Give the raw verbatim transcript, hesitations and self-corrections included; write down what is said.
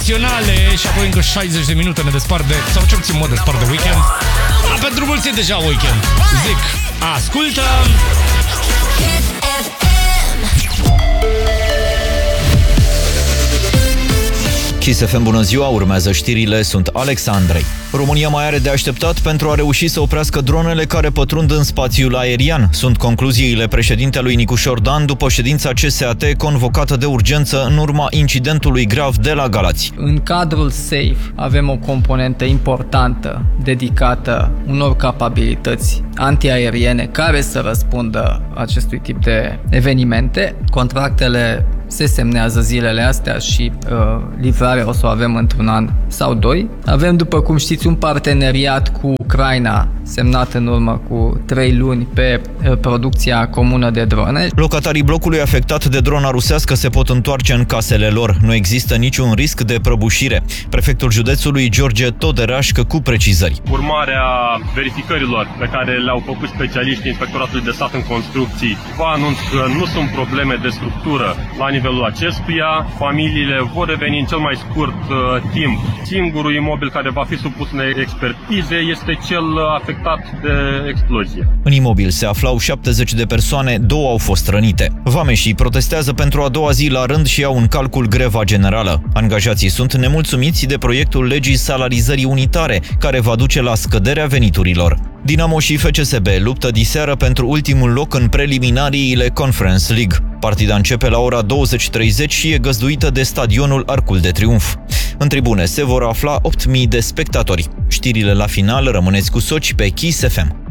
naționale și apoi încă șaizeci de minute ne despart de, sau cel puțin mă despart de weekend. A, pentru mulți e deja weekend. Zic, ascultă! Kiss F M, bună ziua, urmează știrile, sunt Alex Andrei. România mai are de așteptat pentru a reuși să oprească dronele care pătrund în spațiul aerian. Sunt concluziile președintelui Nicușor Dan după ședința C S A T convocată de urgență în urma incidentului grav de la Galați. În cadrul SAFE avem o componentă importantă dedicată unor capabilități antiaeriene care să răspundă acestui tip de evenimente. Contractele se semnează zilele astea și uh, livrarea o să o avem într-un an sau doi. Avem, după cum știți, un parteneriat cu Ucraina semnat în urmă cu trei luni pe uh, producția comună de drone. Locatarii blocului afectat de drona rusească se pot întoarce în casele lor. Nu există niciun risc de prăbușire. Prefectul județului George Toderașcă cu precizări. Urmarea verificărilor pe care le-au făcut specialiștii Inspectoratului de Stat în Construcții, vă anunț că nu sunt probleme de structură la nivelul acestuia. Familiile vor reveni în cel mai scurt uh, timp. Singurul imobil care va fi supus unei expertize este cel afectat de explozie. În imobil se aflau șaptezeci de persoane, două au fost rănite. Vameșii protestează pentru a doua zi la rând și iau în calcul greva generală. Angajații sunt nemulțumiți de proiectul legii salarizării unitare, care va duce la scăderea veniturilor. Dinamo și F C S B luptă diseară pentru ultimul loc în preliminariile Conference League. Partida începe la ora douăzeci și treizeci și e găzduită de stadionul Arcul de Triunf. În tribune se vor afla opt mii de spectatori. Știrile la final, rămâneți cu soci pe Kiss F M.